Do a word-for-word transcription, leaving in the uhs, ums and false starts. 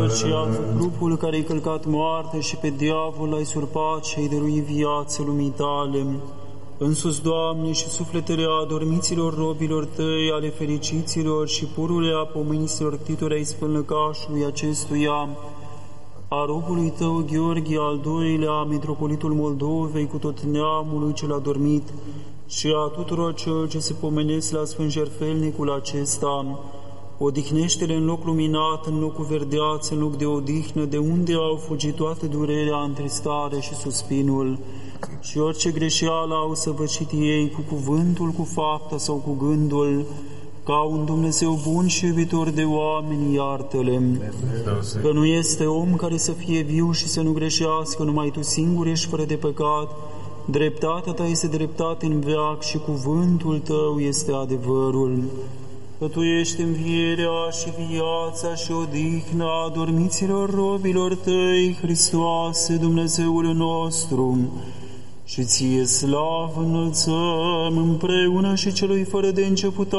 Și iată trupul care ai călcat moarte și pe diavol l-ai surpat și ai dăruit viață lumii tale. Însus, Doamne, și sufletele adormiților robilor Tăi, ale fericiților și pururea pomenistilor ctitori ai spălnăcașului acestuia, a robului Tău, Gheorghe, al doilea, metropolitul Moldovei, cu tot neamului cel adormit, și a tuturor celor ce se pomenesc la Sfânt Jertfelnicul acesta, odihnește-le în loc luminat, în locul verdeaț, în loc de odihnă, de unde au fugit toată durerea, întristare și suspinul, și orice greșeală au săvârșit ei cu cuvântul, cu fapta sau cu gândul, ca un Dumnezeu bun și iubitor de oameni, iartă-le. Că nu este om care să fie viu și să nu greșească, numai Tu singur ești fără de păcat, dreptatea Ta este dreptate în veac și cuvântul Tău este adevărul. Că Tu ești învierea și viața și odihna adormiților robilor Tăi, Hristoase, Dumnezeul nostru, și Ție slavă înălțăm împreună și Celui fără de început